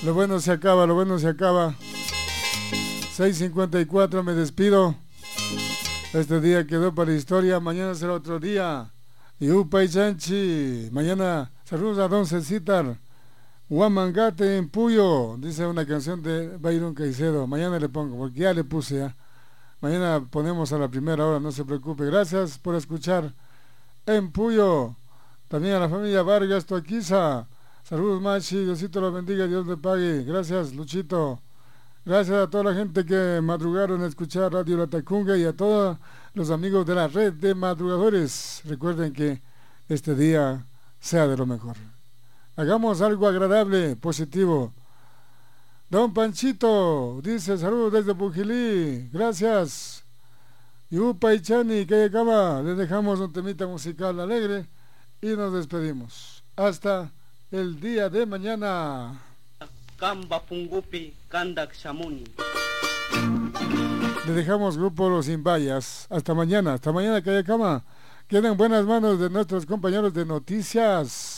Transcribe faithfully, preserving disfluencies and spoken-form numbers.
Lo bueno se acaba, lo bueno se acaba. seis cincuenta y cuatro, me despido. Este día quedó para la historia, mañana será otro día. Y Upay Chanchi, mañana saludos a Don Cecitar. Huamangate en Puyo, dice una canción de Byron Caicedo. Mañana le pongo, porque ya le puse ya. Mañana ponemos a la primera hora, no se preocupe. Gracias por escuchar en Puyo. También a la familia Vargas Toaquiza. Saludos, Machi, Diosito los bendiga, Dios le pague. Gracias, Luchito. Gracias a toda la gente que madrugaron a escuchar Radio La Tacunga y a todos los amigos de la red de madrugadores. Recuerden que este día sea de lo mejor. Hagamos algo agradable, positivo. Don Panchito dice saludos desde Pujilí. Gracias. Yupa y Chani, que llegaba. Les dejamos un temita musical alegre y nos despedimos. Hasta el día de mañana. Kamba Pungupi, Kandak Shamuni. Le dejamos grupo Los Imbayas. Hasta mañana, hasta mañana, que haya cama. Queden en buenas manos de nuestros compañeros de noticias.